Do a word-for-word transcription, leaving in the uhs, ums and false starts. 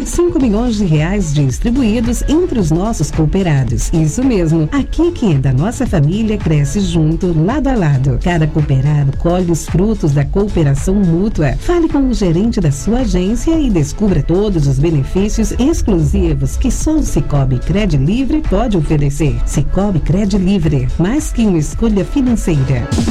cinco milhões de reais distribuídos entre os nossos cooperados. Isso mesmo, aqui quem é da nossa família cresce junto, lado a lado. Cada cooperado colhe os frutos da cooperação mútua. Fale com o gerente da sua agência e descubra todos os benefícios exclusivos que só o Sicoob Cred Livre pode oferecer. Sicoob Cred Livre, mais que uma escolha financeira.